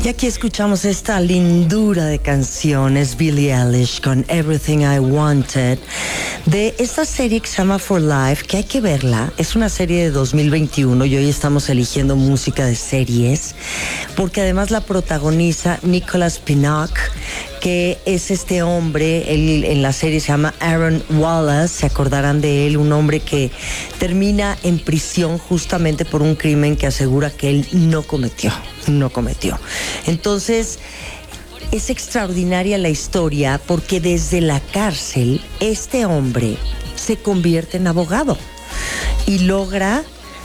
Y aquí escuchamos esta lindura de canciones, Billie Eilish con Everything I Wanted, de esta serie que se llama For Life, que hay que verla. Es una serie de 2021 y hoy estamos eligiendo música de series, porque además la protagoniza Nicholas Pinnock, que es este hombre, él en la serie se llama Aaron Wallace, se acordarán de él, un hombre que termina en prisión justamente por un crimen que asegura que él no cometió. Entonces, es extraordinaria la historia porque desde la cárcel este hombre se convierte en abogado y logra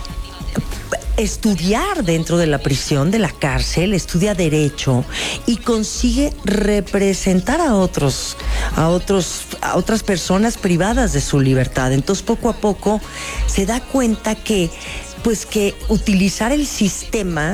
estudiar dentro de la prisión, de la cárcel, estudia derecho y consigue representar a otras personas privadas de su libertad. Entonces, poco a poco se da cuenta que utilizar el sistema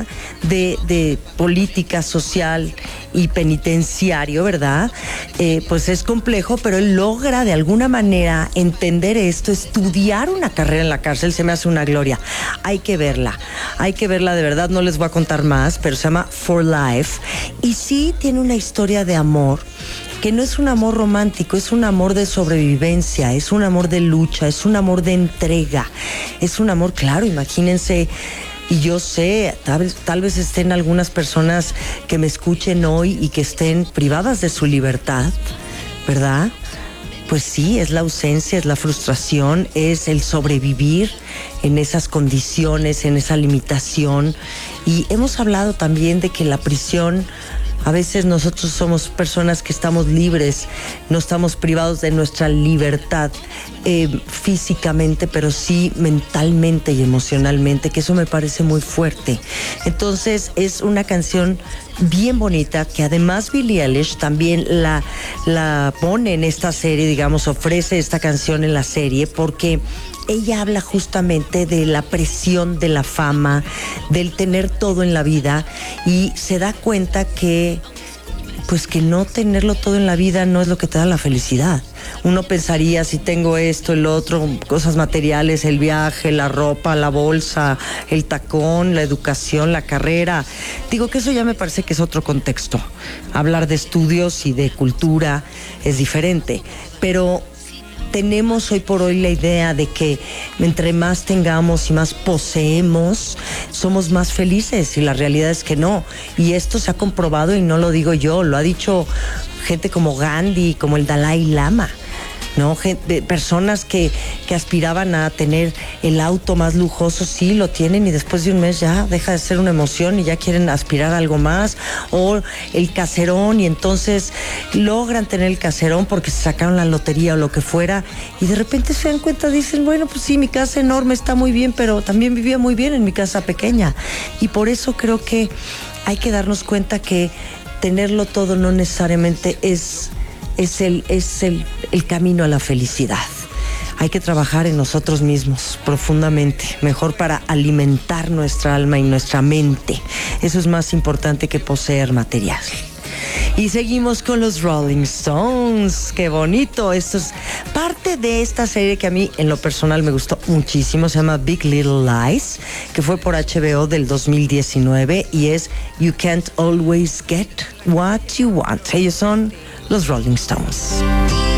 de política social y penitenciario, ¿verdad? Pues es complejo, pero él logra de alguna manera entender esto, estudiar una carrera en la cárcel, se me hace una gloria. Hay que verla de verdad, no les voy a contar más, pero se llama For Life y sí tiene una historia de amor que no es un amor romántico, es un amor de sobrevivencia, es un amor de lucha, es un amor de entrega, es un amor, claro, imagínense, y yo sé, tal vez estén algunas personas que me escuchen hoy y que estén privadas de su libertad, ¿verdad? Pues sí, es la ausencia, es la frustración, es el sobrevivir en esas condiciones, en esa limitación, y hemos hablado también de que la prisión, a veces nosotros somos personas que estamos libres, no estamos privados de nuestra libertad físicamente, pero sí mentalmente y emocionalmente, que eso me parece muy fuerte. Entonces es una canción bien bonita que además Billie Eilish también la pone en esta serie, digamos, ofrece esta canción en la serie porque ella habla justamente de la presión de la fama, del tener todo en la vida y se da cuenta que no tenerlo todo en la vida no es lo que te da la felicidad. Uno pensaría, si tengo esto, el otro, cosas materiales, el viaje, la ropa, la bolsa, el tacón, la educación, la carrera. Digo que eso ya me parece que es otro contexto. Hablar de estudios y de cultura es diferente, pero tenemos hoy por hoy la idea de que entre más tengamos y más poseemos, somos más felices, y la realidad es que no. Y esto se ha comprobado y no lo digo yo, lo ha dicho gente como Gandhi, como el Dalai Lama, ¿no? Personas que aspiraban a tener el auto más lujoso, sí, lo tienen y después de un mes ya deja de ser una emoción y ya quieren aspirar a algo más, o el caserón, y entonces logran tener el caserón porque se sacaron la lotería o lo que fuera, y de repente se dan cuenta, dicen, bueno, pues sí, mi casa enorme está muy bien, pero también vivía muy bien en mi casa pequeña. Y por eso creo que hay que darnos cuenta que tenerlo todo no necesariamente es el camino a la felicidad. Hay que trabajar en nosotros mismos profundamente, mejor para alimentar nuestra alma y nuestra mente. Eso es más importante que poseer material. Y seguimos con los Rolling Stones. ¡Qué bonito! Esto es parte de esta serie que a mí en lo personal me gustó muchísimo. Se llama Big Little Lies, que fue por HBO del 2019 y es You Can't Always Get What You Want. Ellos son los Rolling Stones.